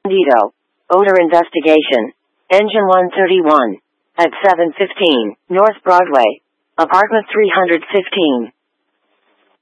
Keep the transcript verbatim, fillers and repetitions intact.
Nito. Odor investigation. Engine one thirty-one. At seven fifteen, North Broadway. Apartment three hundred fifteen.